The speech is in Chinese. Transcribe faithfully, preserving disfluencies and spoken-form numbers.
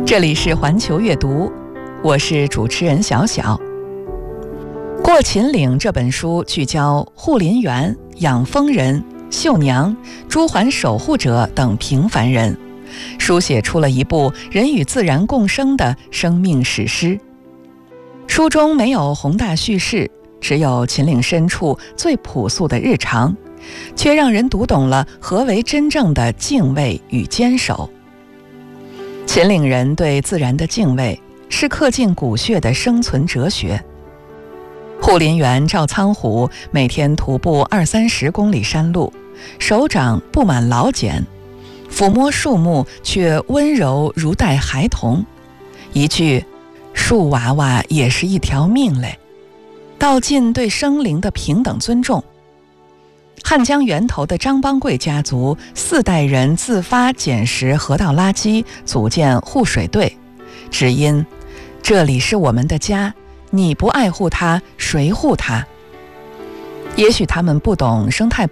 这里是环球阅读，我是主持人小小。《过秦岭》这本书聚焦护林员、养蜂人、绣娘、朱鹮守护者等平凡人，书写出了一部人与自然共生的生命史诗。书中没有宏大叙事，只有秦岭深处最朴素的日常，却让人读懂了何为真正的敬畏与坚守。秦岭人对自然的敬畏，是刻进骨血的生存哲学。护林员赵苍虎每天徒步二三十公里山路，手掌布满老茧，抚摸树木却温柔如待孩童。一句树娃娃也是一条命嘞，道尽对生灵的平等尊重。汉江源头的张邦贵家族四代人自发捡拾河道垃圾，组建护水队，只因这里是我们的家，你不爱护它，谁护它？也许他们不懂生态